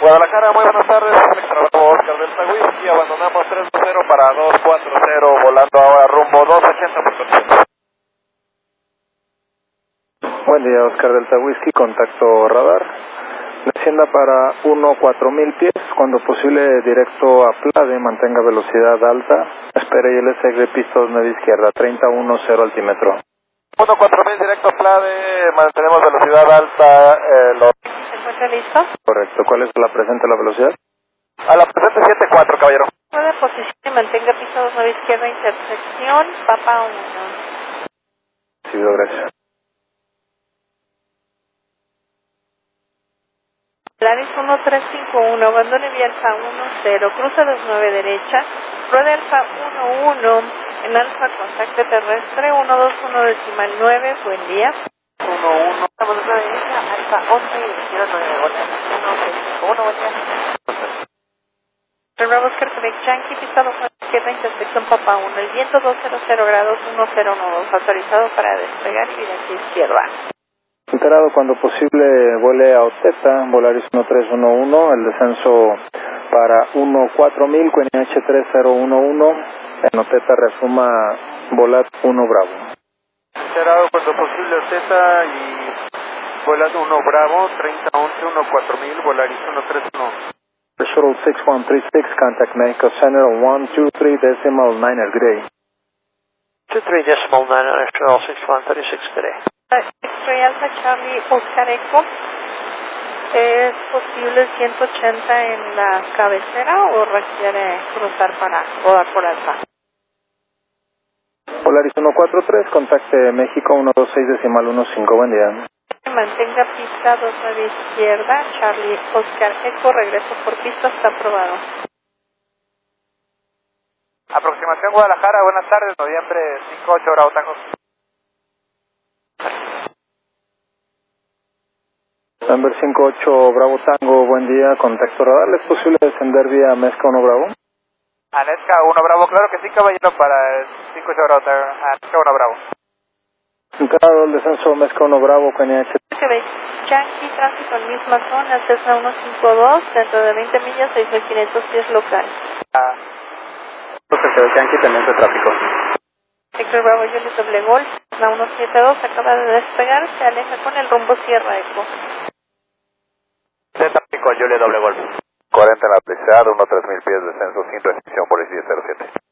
Guadalajara, muy buenas tardes. Alex Bravo, Oscar Delta Whisky. Abandonamos 320 para 240, volando ahora rumbo 280 por continuo. Buen día, Oscar Delta Whisky, contacto radar. Descienda para 1-4000 pies, cuando posible directo a Plade, mantenga velocidad alta. Espere y LS de pista 29 izquierda, 30-10 altímetro. 1-4000 directo a Plade, mantenemos velocidad alta. ¿Se encuentra listo? Correcto, ¿cuál es la presente la velocidad? A la presente 7-4, caballero. Puede posición y mantenga pista 29 izquierda, intersección, Papa 1. Sí, gracias. Polaris 1351, abandone vía Alfa 10, cruza 29 derecha, rueda Alfa 11, en Alfa contacto terrestre 121.9, buen día. 1-1. Estamos en la derecha, Alfa 11 y 09, hola, 1 buen día. Bravo Oscar Quebec Yankee, pista 2 izquierda, intersección Papa 1, el viento 200 grados 1012, autorizado para despegar y dirección izquierda. Enterado, cuando posible vuele a Oteta, Volaris 1311, el descenso para 1-4000, QNH 3011, en Oteta resuma volat 1 Bravo. Enterado, cuando posible Oteta y volando 1 Bravo, 3011, 1-4000, Volaris 131. Shuttle 6136, contact Mexico Center 123.9 Gray. 23.9, Shuttle 6136, good day. X-Ray Alpha Charlie Oscar Echo, ¿es posible 180 en la cabecera o requiere cruzar para rodar por Alfa? Polaris 143, contacte México 126.15, buen día. Mantenga pista 29 izquierda, Charlie Oscar Echo, regreso por pista, está aprobado. Aproximación Guadalajara, buenas tardes, noviembre 5-8, Bravo Tango. Number 58 Bravo Tango, buen día, contacto radar, ¿es posible descender vía Mezca 1 Bravo? Anesca 1 Bravo, claro que sí, caballero, para el 5-8 Bravo, Anesca 1 Bravo. Entrado el descenso Mezca 1 Bravo, QNH. Quebec Yankee, tránsito en misma zona, Cessna 152, dentro de 20 millas, 6.500 pies local. Quebec Yankee, teniente tráfico. X-Ray Bravo Juliet doble Golf, la 172 acaba de despegar, se aleja con el rumbo Sierra Eco. De tráfico, yo le doble golpe. 40 en la apreciada, 1-3000 pies, descenso sin restricción, policía 07.